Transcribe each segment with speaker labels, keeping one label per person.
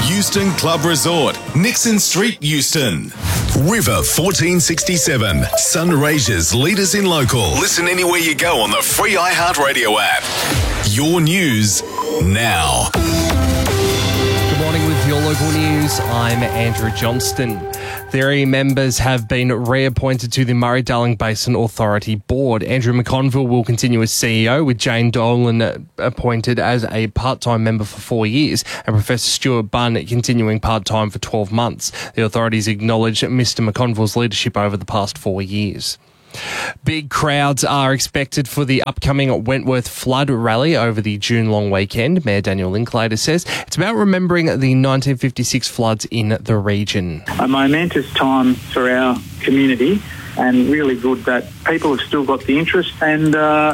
Speaker 1: Euston Club Resort, Nixon Street, Euston. River 1467, Sunraysia's leaders in local. Listen anywhere you go on the free iHeartRadio app. Your news now.
Speaker 2: Good morning with your local news. I'm Andrew Johnston. 3 members have been reappointed to the Murray-Darling Basin Authority Board. Andrew McConville will continue as CEO, with Jane Dolan appointed as a part-time member for 4 years, and Professor Stuart Bunn continuing part-time for 12 months. The authorities acknowledge Mr McConville's leadership over the past 4 years. Big crowds are expected for the upcoming Wentworth Flood Rally over the June long weekend. Mayor Daniel Linklater says it's about remembering the 1956 floods in the region.
Speaker 3: A momentous time for our community, and really good that people have still got the interest and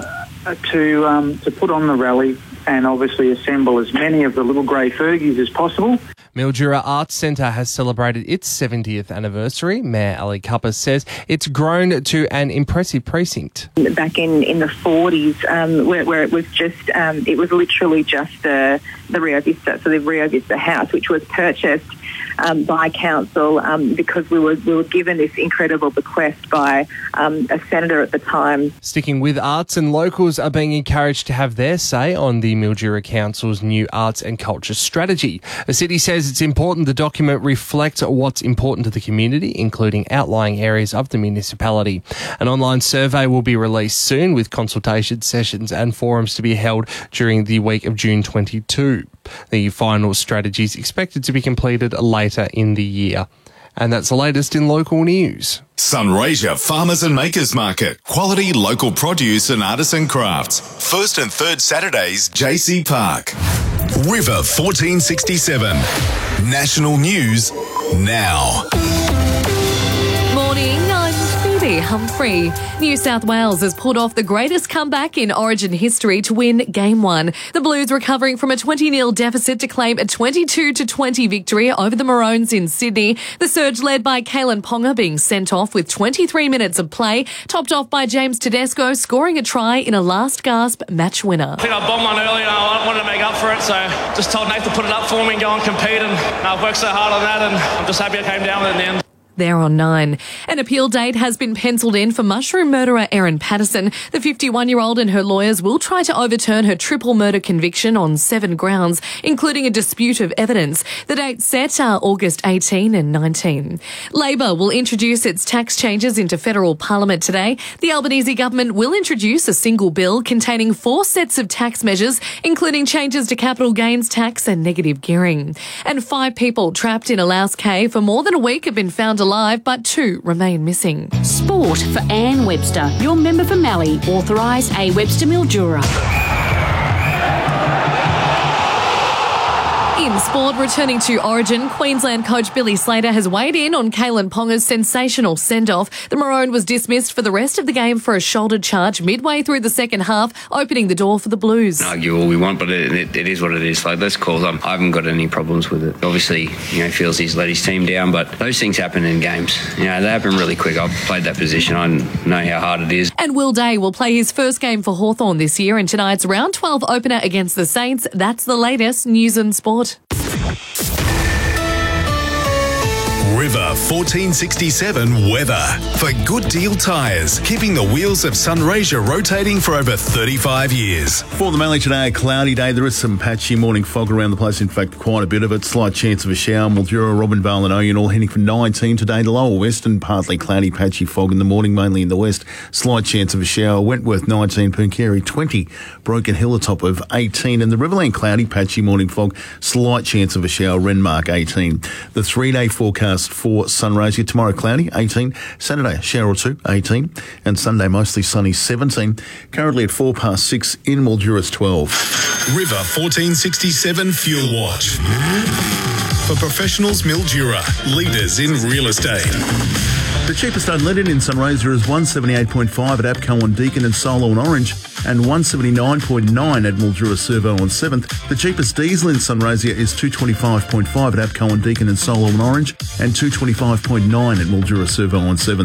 Speaker 3: to put on the rally and obviously assemble as many of the little grey Fergies as possible.
Speaker 2: Mildura Arts Centre has celebrated its 70th anniversary. Mayor Ali Cupper says it's grown to an impressive precinct.
Speaker 4: Back in the 40s, where it was just, it was literally just the Rio Vista, so the Rio Vista house, which was purchased by council because we were given this incredible bequest by a senator at the time.
Speaker 2: Sticking with arts, and locals are being encouraged to have their say on the Mildura Council's new arts and culture strategy. The city says it's important the document reflects what's important to the community, including outlying areas of the municipality. An online survey will be released soon, with consultation sessions and forums to be held during the week of June 22. The final strategy is expected to be completed later in the year. And that's the latest in local news.
Speaker 1: Sunraysia Farmers and Makers Market. Quality local produce and artisan crafts. First and third Saturdays, JC Park. River 1467. National news now.
Speaker 5: Morning, I'm Phoebe Humphrey. New South Wales has pulled off the greatest comeback in Origin history to win Game 1. The Blues recovering from a 20-0 deficit to claim a 22-20 victory over the Maroons in Sydney. The surge led by Kalen Ponga being sent off with 23 minutes of play, topped off by James Tedesco scoring a try in a last-gasp match winner.
Speaker 6: I think I bombed one earlier and I wanted to make up for it, so just told Nate to put it up for me and go and compete, and I've worked so hard on that, and I'm just happy I came down with it in the end.
Speaker 5: There on 9. An appeal date has been penciled in for mushroom murderer Erin Patterson. The 51-year-old and her lawyers will try to overturn her triple murder conviction on 7 grounds, including a dispute of evidence. The dates set are August 18 and 19. Labor will introduce its tax changes into federal parliament today. The Albanese government will introduce a single bill containing 4 sets of tax measures, including changes to capital gains tax and negative gearing. And 5 people trapped in a Laos cave for more than a week have been found alive, but 2 remain missing.
Speaker 7: Sport for Anne Webster. Your member for Mallee. Authorised A. Webster Mildura.
Speaker 5: In sport, returning to Origin, Queensland coach Billy Slater has weighed in on Kalen Ponga's sensational send-off. The Maroon was dismissed for the rest of the game for a shoulder charge midway through the second half, opening the door for the Blues.
Speaker 8: Argue all we want, but it is what it is. Like, let's call them. I haven't got any problems with it. Obviously, feels he's let his team down, but those things happen in games. They happen really quick. I've played that position. I know how hard it is.
Speaker 5: And Will Day will play his first game for Hawthorn this year in tonight's round 12 opener against the Saints. That's the latest news and sport.
Speaker 1: River 1467 weather. For Good Deal Tyres, keeping the wheels of Sunraysia rotating for over 35 years.
Speaker 9: For the Mallee today, a cloudy day. There is some patchy morning fog around the place. In fact, quite a bit of it. Slight chance of a shower. Mildura, Robinvale and Oyen all heading for 19 today. The lower western, partly cloudy, patchy fog in the morning, mainly in the west. Slight chance of a shower. Wentworth 19, Pooncarie 20, Broken Hill a top of 18. And the Riverland, cloudy, patchy morning fog. Slight chance of a shower. Renmark 18. The 3-day forecast for Sunraysia. Tomorrow cloudy, 18. Saturday, a shower or 2, 18. And Sunday, mostly sunny, 17. Currently at 6:04 in Mildura's 12.
Speaker 1: River 1467 Fuel Watch. For professionals, Mildura, leaders in real estate.
Speaker 9: The cheapest unleaded in Sunraysia is 178.5 at APCO on Deakin and Solo on Orange, and 179.9 at Mildura Servo on 7th. The cheapest diesel in Sunraysia is 225.5 at APCO on Deakin and Solo on Orange, and 225.9 at Mildura Servo on 7th.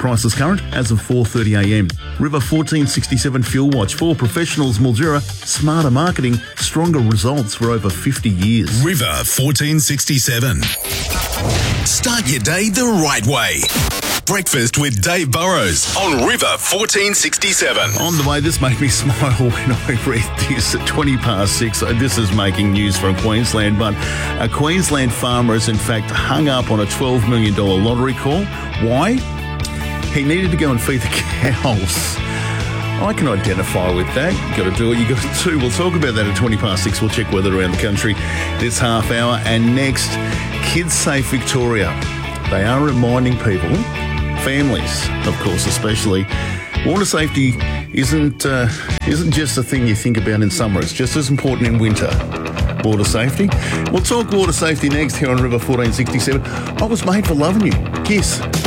Speaker 9: Prices current as of 4:30am. River 1467 Fuel Watch. For professionals, Mildura, smarter marketing, stronger results for over 50 years.
Speaker 1: River 1467. Start your day the right way. Breakfast with Dave Burrows on River 1467.
Speaker 9: On the way, this made me smile when I read this at 6:20. This is making news from Queensland, but a Queensland farmer has in fact hung up on a $12 million lottery call. Why? He needed to go and feed the cows. I can identify with that. You got to do what you got to do. We'll talk about that at 6:20. We'll check weather around the country this half hour. And next, Kids Safe Victoria. They are reminding people, families, of course, especially, water safety isn't just a thing you think about in summer. It's just as important in winter. Water safety. We'll talk water safety next here on River 1467. I was made for loving you. Kiss.